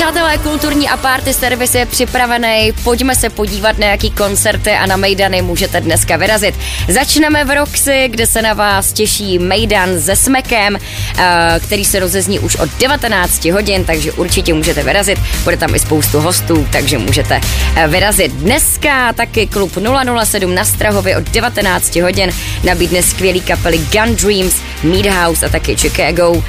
Přátelé, kulturní a party servis je připravený. Pojďme se podívat, na jaký koncerty a na mejdany můžete dneska vyrazit. Začneme v Roxy, kde se na vás těší mejdan se Smekem, který se rozezní už od 19 hodin, takže určitě můžete vyrazit. Bude tam i spoustu hostů, takže můžete vyrazit. Dneska taky klub 007 na Strahově od 19 hodin nabídne skvělý kapely Gun Dreams, Meat House a taky Chicago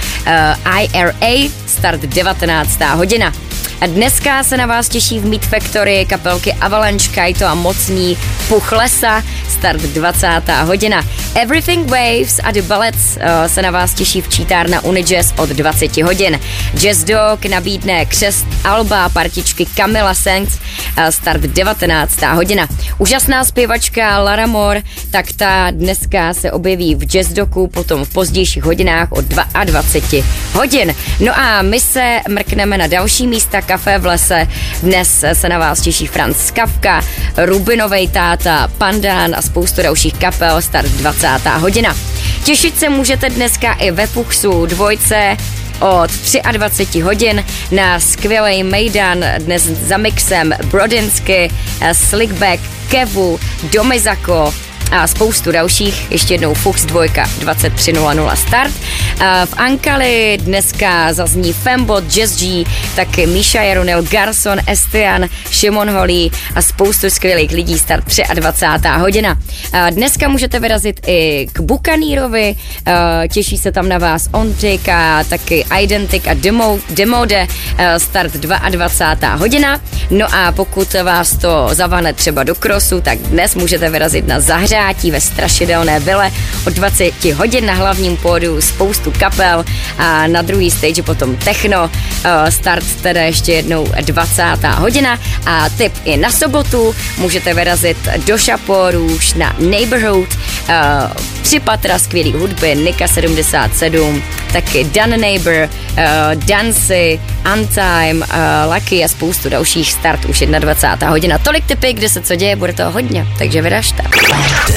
IRA, start 19. hodina. A dneska se na vás těší v Meat Factory kapelky Avalanche, Kaito a Mocní Puch lesa, start 20. hodina. Everything Waves a The Ballets se na vás těší v čítárna Unijazz od 20 hodin. Jazz Dog nabídne křest alba partičky Camila Sands, start 19. hodina. Úžasná zpěvačka Lara Moore, tak ta dneska se objeví v Jazz Dogu, potom v pozdějších hodinách od 22 hodin. No a my se mrkneme na další místa. Kafe v lese. Dnes se na vás těší Franz Kafka, Rubinovej táta, Pandán a spoustu dalších kapel, start 20. hodina. Těšit se můžete dneska i ve Fuchsu dvojce od 23 hodin na skvělej mejdan, dnes za mixem Brodinsky, Slickback, Kevu, Domizako a spoustu dalších. Ještě jednou Fuchs 2, 23:00 start. V Ankali dneska zazní Fembot, Jazz G, taky Míša Jarunil, Garson, Estian, Šimon Holý a spoustu skvělých lidí, start 23. hodina. Dneska můžete vyrazit i k Bukanírovi, těší se tam na vás Ondřejka, taky Identic a Demode, start 22. hodina. No a pokud vás to zavane třeba do krosu, tak dnes můžete vyrazit na Zahřátí ve strašidelné vile od 20 hodin na hlavním pódiu, spoustu kapel a na druhý stage potom techno, start teda ještě jednou 20. hodina a tip i na sobotu můžete vyrazit do Šaporůž na Neighborhood, 3 patra skvělý hudby, Nika 77, taky Dan Neighbor, Dancy, Untime, Lucky a spoustu dalších, start už 21. hodina. Tolik tipy, kde se co děje, bude toho hodně, takže vyražte.